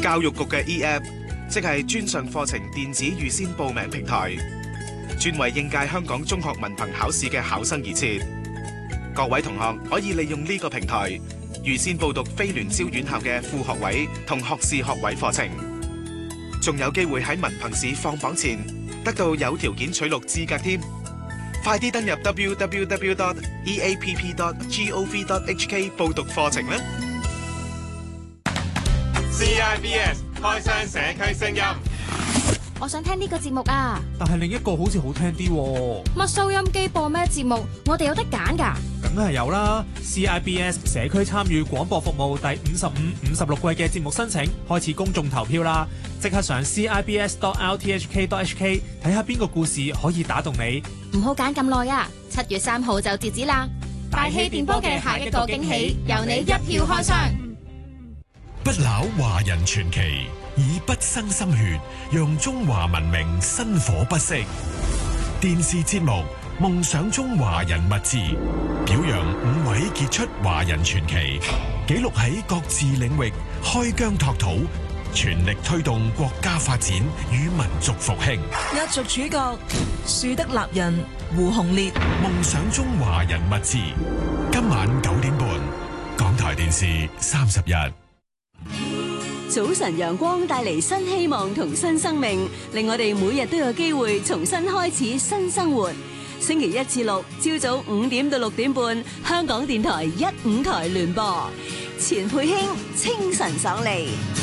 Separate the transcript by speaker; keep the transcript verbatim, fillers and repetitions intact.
Speaker 1: 教育局嘅 E-App， 即係專上課程電子預先報名平台，專為應屆香港中學文憑考試嘅考生而設。各位同學可以利用呢個平台預先報讀非聯招院校嘅副學位同學士學位課程，仲有機會喺文憑試放榜前得到有條件取錄資格添。快啲登入 double-u double-u double-u dot e a p p dot gov dot h k 報讀課程啦。
Speaker 2: C I B S 開箱社區聲音。
Speaker 3: 我想聽呢個節目啊，
Speaker 4: 但係另一個好似好聽啲喎。
Speaker 3: 乜收音機播咩節目？我哋有得揀㗎。
Speaker 4: 梗係有啦 ！C I B S 社區參與廣播服務第五十五、五十六季嘅節目申請開始公眾投票啦！即刻上 c i b s dot r t h k dot h k 睇下邊個故事可以打動你。
Speaker 3: 唔好揀咁耐啊！七月三號就截止啦！大氣電波嘅下一個驚喜，由你一票開箱。
Speaker 5: 不朽華人傳奇，以不生心血，讓中華文明薪火不息。電視節目《夢想中華人物誌》，表揚五位傑出華人傳奇，記錄喺各自領域開疆拓土，全力推動國家發展與民族復興。
Speaker 6: 壓軸主角樹德立人胡鴻烈，《
Speaker 5: 夢想中華人物誌》，今晚九點半，港台電視三十日。
Speaker 7: 早晨陽光帶嚟新希望同新生命，令我哋每日都有機會重新開始新生活。星期一至六朝早五點到六點半，香港電台一五台聯播，錢佩卿清晨爽利。